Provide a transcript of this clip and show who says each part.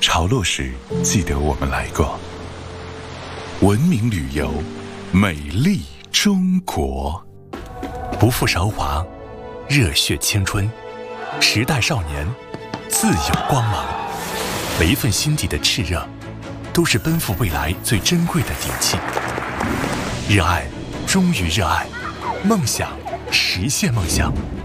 Speaker 1: 潮落时记得我们来过。文明旅游，美丽中国。
Speaker 2: 不负韶华，热血青春，时代少年，自有光芒。每一份心底的炽热，都是奔赴未来最珍贵的底气。热爱，忠于热爱，梦想，实现梦想。